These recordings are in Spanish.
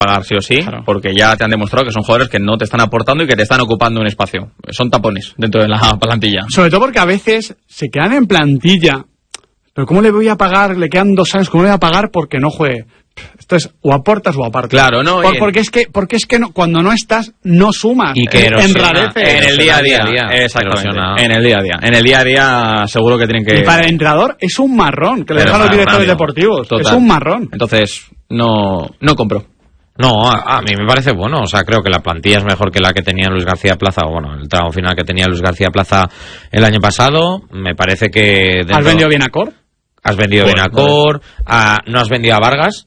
pagar sí o sí, claro, porque ya te han demostrado que son jugadores que no te están aportando y que te están ocupando un espacio. Son tapones dentro de la plantilla. Sobre todo porque a veces se quedan en plantilla. Pero ¿cómo le voy a pagar? Le quedan 2 años, ¿cómo le voy a pagar porque no juegue? Esto es o aportas o apartas. Claro, no. Porque es que no, cuando no estás, no sumas. Y que enrarece. En el día a día. Exactamente. En el día a día. En el día a día seguro que tienen que... Y para el entrenador es un marrón, que le dejan los directores deportivos. Total. Es un marrón. Entonces, no compro. No, a mí me parece bueno. O sea, creo que la plantilla es mejor que la que tenía Luis García Plaza. Bueno, el tramo final que tenía Luis García Plaza el año pasado. Me parece que... ¿Has vendido bien a Cor? Has vendido bien a Cor. No has vendido a Vargas.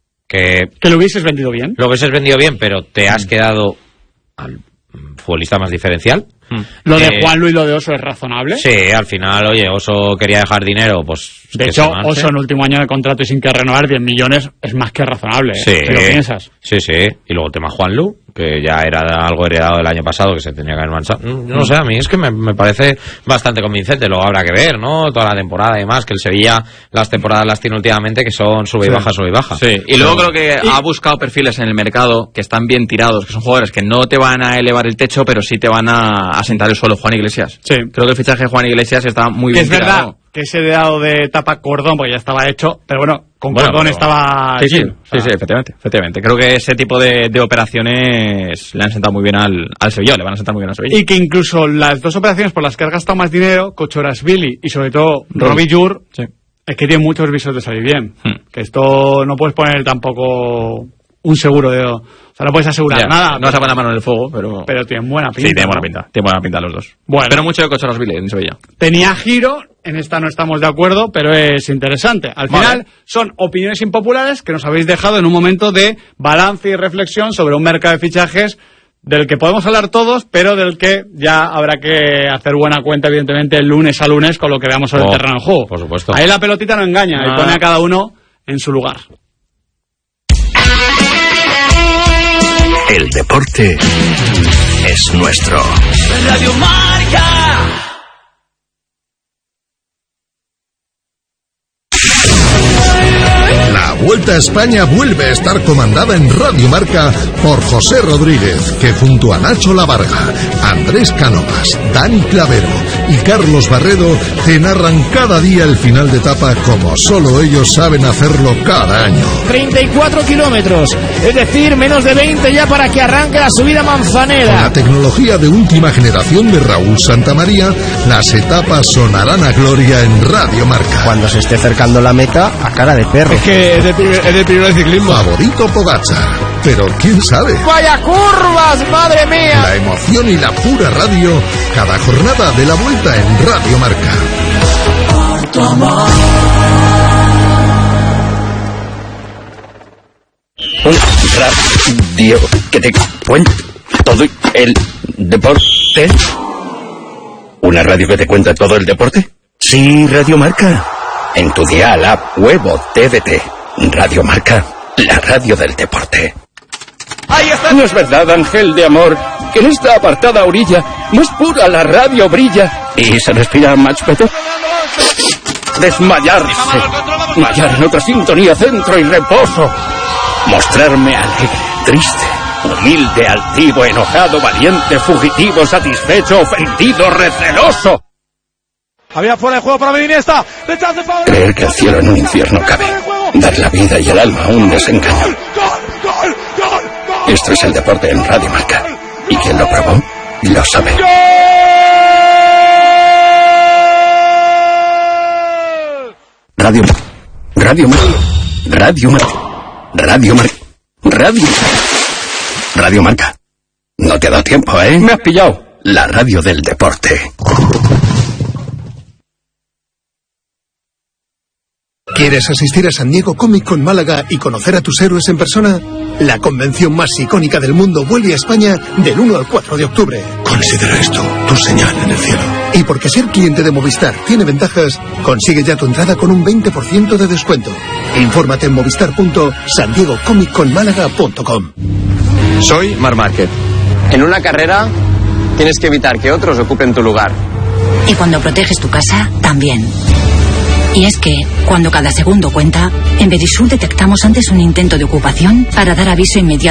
Que lo hubieses vendido bien. Lo hubieses vendido bien, pero te has quedado al futbolista más diferencial. Lo de Juanlu y lo de Oso es razonable. Sí, al final, oye, Oso quería dejar dinero, pues... De hecho, Oso en último año de contrato y sin que renovar 10 millones es más que razonable. Sí. ¿Qué lo piensas? Sí. Y luego el tema Juanlu, que ya era algo heredado del año pasado, que se tenía que haber manchado. No sé, a mí es que me parece bastante convincente. Luego habrá que ver, ¿no? Toda la temporada y demás, que el Sevilla las temporadas las tiene últimamente, que son sube y baja, sube y baja. Sí, y luego creo que ha buscado perfiles en el mercado que están bien tirados, que son jugadores que no te van a elevar el techo, pero sí te van a sentar el suelo. Juan Iglesias. Sí. Creo que el fichaje de Juan Iglesias está muy bien tirado. Es verdad que ese dedo de tapa Cordón, porque ya estaba hecho, pero bueno, Cordón estaba... Sí, efectivamente. Creo que ese tipo de operaciones le han sentado muy bien al Sevilla, le van a sentar muy bien al Sevilla. Y que incluso las 2 operaciones por las que has gastado más dinero, Kochorashvili y sobre todo Robbie Jur, es que tiene muchos visos de salir bien. Que esto no puedes poner tampoco un seguro de... O sea, no puedes asegurar nada. No vas a poner la mano en el fuego, pero tienen buena pinta. Sí, tienen buena pinta los dos. Bueno. Pero mucho de Kochorashvili en Sevilla. Tenía giro, en esta no estamos de acuerdo, pero es interesante. Al final son opiniones impopulares que nos habéis dejado en un momento de balance y reflexión sobre un mercado de fichajes del que podemos hablar todos, pero del que ya habrá que hacer buena cuenta, evidentemente, el lunes a lunes con lo que veamos sobre el terreno de juego. Por supuesto. Ahí la pelotita no engaña y pone a cada uno en su lugar. El deporte es nuestro. Radio Marca. La Vuelta a España vuelve a estar comandada en Radio Marca por José Rodríguez, que junto a Nacho Lavarga, Andrés Cánovas, Dani Clavero y Carlos Barredo te narran cada día el final de etapa como solo ellos saben hacerlo cada año. 34 kilómetros, es decir, menos de 20 ya para que arranque la subida Manzanera. Con la tecnología de última generación de Raúl Santamaría, las etapas sonarán a gloria en Radio Marca. Cuando se esté acercando la meta, a cara de perro. Es que es de primero de ciclismo. Favorito Pogačar, pero quién sabe. ¡Vaya curvas, madre mía! La emoción y la pura radio, cada jornada de la Vuelta en Radio Marca. Por tu amor. Una radio que te cuenta todo el deporte. ¿Una radio que te cuenta todo el deporte? Sí, Radio Marca. En tu dial, app, web o TDT. Radio Marca, la radio del deporte. ¡Ahí está! No es verdad, ángel de amor, que en esta apartada orilla más pura la radio brilla y se respira más peto. Desmayarse, hallar en otra sintonía, centro y reposo. Mostrarme alegre, triste, humilde, altivo, enojado, valiente, fugitivo, satisfecho, ofendido, receloso. Había fuera de juego para Iniesta. Creer que el cielo en un infierno cabe. Dar la vida y el alma a un desengaño. Esto es el deporte en Radio Marca. Y quien lo probó, lo sabe. Radio Marca. Radio Marca. Radio Marca. Radio Marca. Radio Marca. No te ha dado tiempo, ¿eh? Me has pillado. La radio del deporte. ¿Quieres asistir a San Diego Comic Con Málaga y conocer a tus héroes en persona? La convención más icónica del mundo vuelve a España del 1 al 4 de octubre. Considera esto tu señal en el cielo. Y porque ser cliente de Movistar tiene ventajas, consigue ya tu entrada con un 20% de descuento. Infórmate en movistar.sandiegocomicconmálaga.com. Soy Marc Márquez. En una carrera tienes que evitar que otros ocupen tu lugar. Y cuando proteges tu casa, también. Y es que, cuando cada segundo cuenta, en Verisur detectamos antes un intento de ocupación para dar aviso inmediato